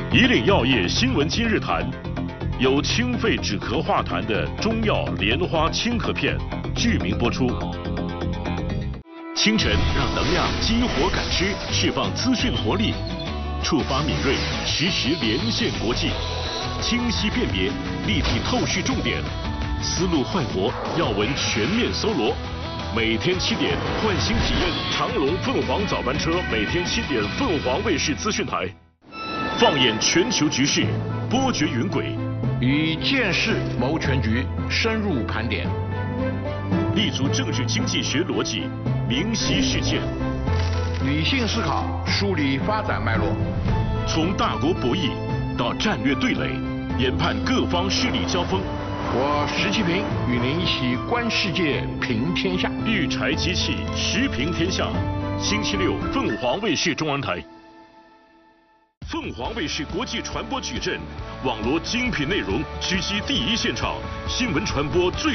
以岭药业新闻今日谈，有清肺止咳化痰的中药莲花清咳片，剧名播出。清晨让能量激活感知，释放资讯活力，触发敏锐，实时连线国际，清晰辨别，立体透视重点，思路焕活，要闻全面搜罗。每天7点，换新体验长隆凤凰早班车，每天7点，凤凰卫视资讯台。放眼全球局势，波谲云诡， 以见识谋全局，深入盘点， 立足政治经济学逻辑，明晰事件， 理性思考，梳理发展脉络， 从大国博弈到战略对垒，研判各方势力交锋。 我石其平与您一起观世界，评天下。 育柴机器，时评天下。星期六，凤凰卫视中文台。凤凰卫视国际传播矩阵，网罗精品内容，直击第一现场，新闻传播最